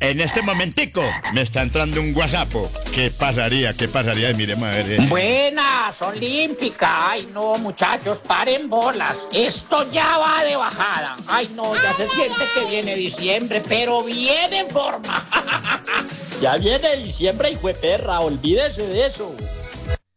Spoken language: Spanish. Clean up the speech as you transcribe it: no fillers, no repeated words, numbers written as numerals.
En este momentico me está entrando un WhatsApp. ¿Qué pasaría? ¿Qué pasaría? Miremos a ver. Buenas, olímpica. Ay, no, muchachos, paren bolas. Esto ya va de bajada. Ay, no, ya se siente que viene diciembre, pero viene en forma. Ya viene diciembre, hijo de perra, olvídese de eso.